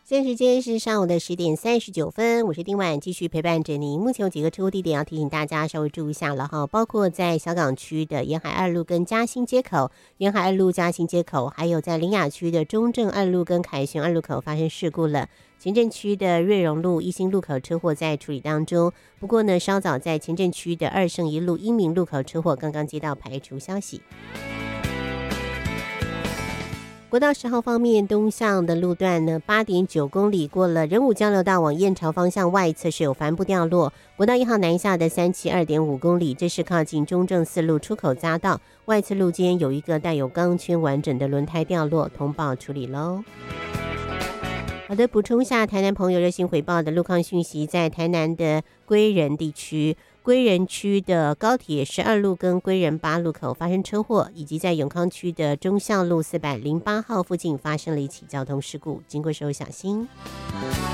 现在时间是上午的10:39，我是丁婉，继续陪伴着您。目前有几个车祸地点要提醒大家稍微注意一下了哈，包括在小港区的沿海2路跟嘉兴街口，沿海2路嘉兴街口，还有在苓雅区的中正2路跟凯旋2路口发生事故了。前镇区的瑞荣路一心路口车祸在处理当中，不过呢，稍早在前镇区的2圣一路英明路口车祸刚刚接到排除消息。国道10号方面，东向的路段呢，8.9公里过了仁武交流道往燕巢方向外侧是有帆布掉落。国道1号南下的372.5公里，这是靠近中正4路出口匝道外侧路肩有一个带有钢圈完整的轮胎掉落，通报处理喽。好的，补充一下台南朋友热心回报的路况讯息，在台南的归仁地区。归仁区的高铁12路跟归仁8路口发生车祸，以及在永康区的忠孝路408号附近发生了一起交通事故，经过时候小心。